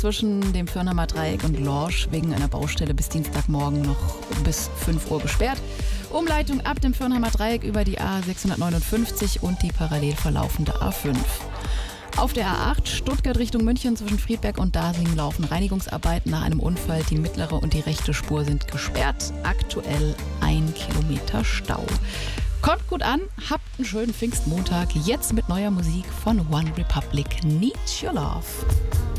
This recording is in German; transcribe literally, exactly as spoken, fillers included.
zwischen dem Firnheimer Dreieck und Lorsch wegen einer Baustelle bis Dienstagmorgen noch bis fünf Uhr gesperrt. Umleitung ab dem Firnheimer Dreieck über die A sechshundertneunundfünfzig und die parallel verlaufende A fünf. Auf der A acht Stuttgart Richtung München zwischen Friedberg und Dasing laufen Reinigungsarbeiten nach einem Unfall. Die mittlere und die rechte Spur sind gesperrt. Aktuell ein Kilometer Stau. Kommt gut an, habt einen schönen Pfingstmontag. Jetzt mit neuer Musik von One Republic. Need Your Love.